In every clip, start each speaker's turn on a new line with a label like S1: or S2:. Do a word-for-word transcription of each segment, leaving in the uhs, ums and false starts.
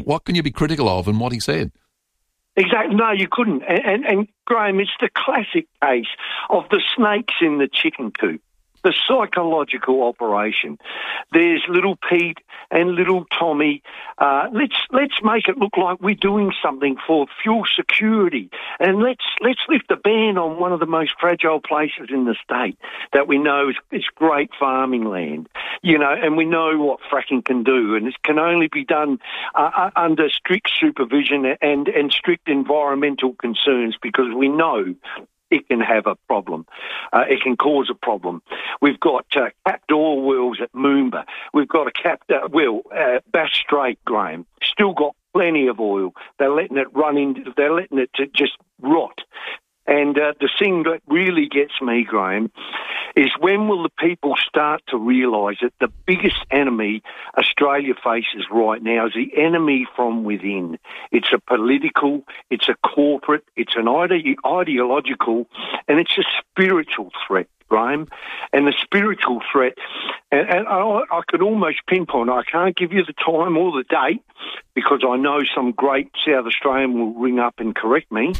S1: What can you be critical of in what he said?
S2: Exactly. No, you couldn't. And, and, and Graham, it's the classic case of the snakes in the chicken coop. The psychological operation. There's little Pete and little Tommy. Uh, let's let's make it look like we're doing something for fuel security, and let's let's lift the ban on one of the most fragile places in the state that we know is, is great farming land. You know, and we know what fracking can do, and it can only be done uh, under strict supervision and and strict environmental concerns, because we know it can have a problem. Uh, it can cause a problem. We've got uh, capped oil wells at Moomba. We've got a capped uh, well, uh, Bass Strait, Graham. Still got plenty of oil. They're letting it run in. They're letting it to just rot. And uh, the thing that really gets me, Graham, is when will the people start to realise that the biggest enemy Australia faces right now is the enemy from within. It's a political, it's a corporate, it's an ide- ideological, and it's a spiritual threat, Graham. And the spiritual threat, and, and I, I could almost pinpoint, I can't give you the time or the date, because I know some great South Australian will ring up and correct me.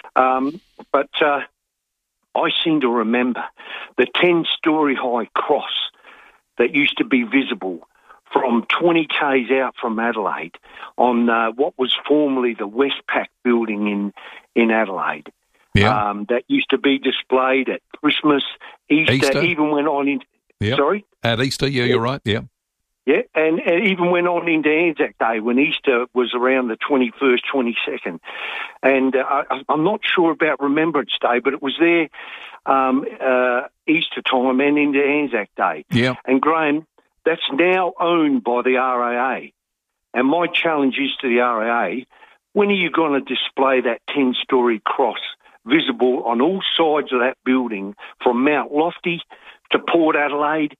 S2: um, but uh, I seem to remember the ten-storey high cross that used to be visible from twenty kays out from Adelaide on uh, what was formerly the Westpac building in, in Adelaide.
S1: Yeah.
S2: Um, that used to be displayed at Christmas, Easter,
S1: Easter.
S2: even went on in...
S1: Yep.
S2: Sorry?
S1: At Easter, yeah, you're right, yeah.
S2: Yeah, and, and even went on into Anzac Day when Easter was around the twenty-first, twenty-second. And uh, I, I'm not sure about Remembrance Day, but it was there um, uh, Easter time and into Anzac Day.
S1: Yeah.
S2: And Graham, that's now owned by the R A A. And my challenge is to the R A A, when are you going to display that ten-storey cross visible on all sides of that building, from Mount Lofty to Port Adelaide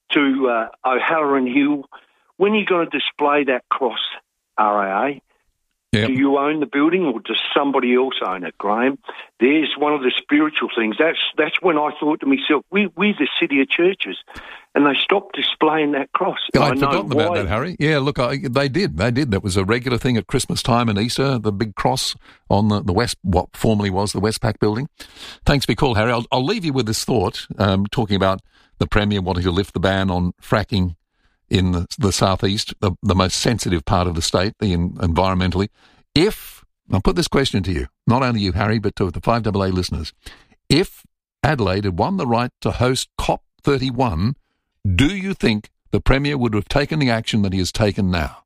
S2: to uh, O'Halloran Hill? When are you going to display that cross, R A A? Yep. Do you own the building, or does somebody else own it, Graham? There's one of the spiritual things. That's that's when I thought to myself, we, we're the city of churches, and they stopped displaying that cross.
S1: Yeah,
S2: I'd
S1: I'd forgotten
S2: why.
S1: about that, Harry. Yeah, look, I, they did. They did. That was a regular thing at Christmas time and Easter, the big cross on the, the West, what formerly was the Westpac building. Thanks for your call, Harry. I'll, I'll leave you with this thought, um, talking about the Premier wanting to lift the ban on fracking in the, the southeast, the, the most sensitive part of the state, the in, environmentally. If, I'll put this question to you, not only you, Harry, but to the five A A listeners. If Adelaide had won the right to host COP thirty-one, do you think the Premier would have taken the action that he has taken now?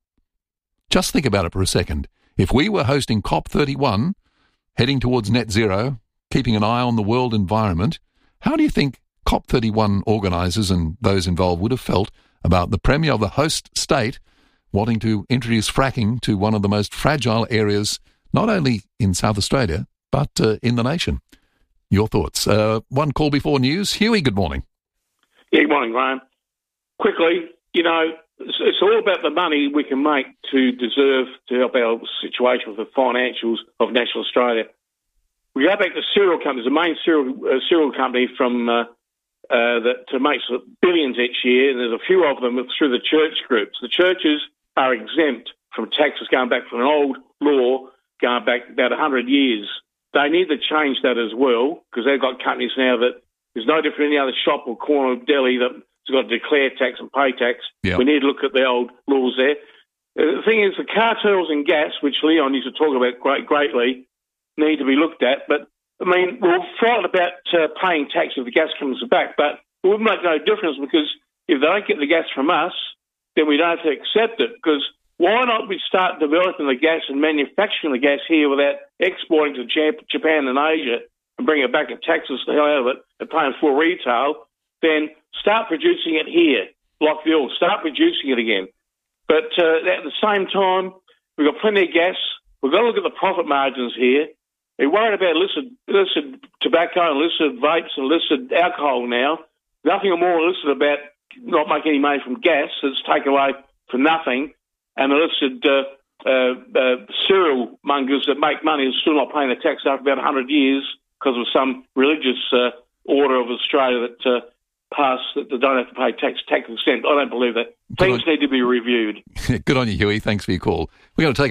S1: Just think about it for a second. If we were hosting COP thirty-one, heading towards net zero, keeping an eye on the world environment, how do you think COP thirty-one organisers and those involved would have felt about the Premier of the host state wanting to introduce fracking to one of the most fragile areas, not only in South Australia, but uh, in the nation? Your thoughts. Uh, one call before news. Huey, good morning.
S3: Yeah, good morning, Graham. Quickly, you know, it's, it's all about the money we can make to deserve to help our situation with the financials of National Australia. We go back to cereal companies, the main cereal, uh, cereal company from uh, uh, that makes billions each year, and there's a few of them through the church groups. The churches are exempt from taxes going back from an old law going back about one hundred years. They need to change that as well, because they've got companies now that is no different than any other shop or corner of deli that's got to declare tax and pay tax.
S1: Yep.
S3: We need to look at the old laws there. The thing is, the cartels in gas, which Leon used to talk about great, greatly, need to be looked at. But, I mean, we're frightened about uh, paying tax if the gas comes back, but it would make no difference, because if they don't get the gas from us, then we don't have to accept it, because why not we start developing the gas and manufacturing the gas here without exporting to Japan and Asia and bring it back and tax us the hell out of it and paying full retail? Then start producing it here, like the oil. Start producing it again. But uh, at the same time, we've got plenty of gas. We've got to look at the profit margins here. We're worried about illicit, illicit tobacco and illicit vapes and illicit alcohol now. Nothing more illicit about not making any money from gas. It's taken away for nothing. And illicit uh, uh, uh, cereal mongers that make money are still not paying the tax after about one hundred years because of some religious uh, order of Australia that uh, pass that they don't have to pay tax tax exempt. I don't believe that. Things need to be reviewed.
S1: Good on you, Huey. Thanks for your call. We're going to take